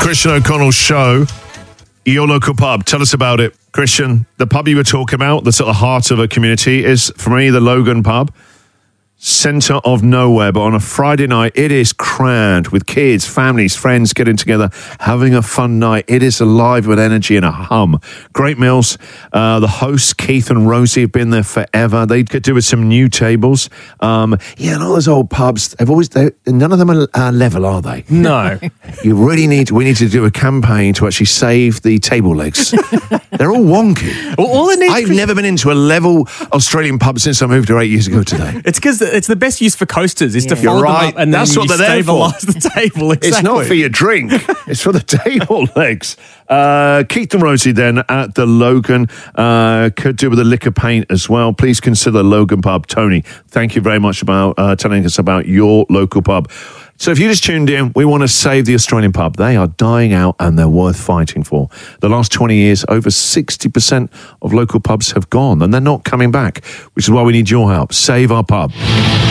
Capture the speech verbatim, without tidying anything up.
Christian O'Connell show. Your local pub. Tell us about it, Christian. The pub you were talking about, that's at the heart of a community, is, for me, the Logan pub. Centre of nowhere, but on a Friday night, it is crammed with kids, families, friends getting together, having a fun night. It is alive with energy and a hum. Great meals. Uh, the hosts, Keith and Rosie, have been there forever. They could do with some new tables. Um, yeah, and all those old pubs, they've always, they, none of them are uh, level, are they? No. You really need, we need to do a campaign to actually save the table legs. They're all wonky. Well, all it needs I've to- never been into a level Australian pub since I moved here eight years ago today. It's because it's the best use for coasters is to You're fold right. them up and That's then what you they're there for. stabilise the table. Exactly. It's not for your drink. It's for the table legs. Uh, Keith and Rosie then at the Logan. Uh, could do with a lick of paint as well. Please consider Logan Pub. Tony, thank you very much about uh, telling us about your local pub. So if you just tuned in, we want to save the Australian pub. They are dying out and they're worth fighting for. The last twenty years, over sixty percent of local pubs have gone and they're not coming back, which is why we need your help. Save our pub.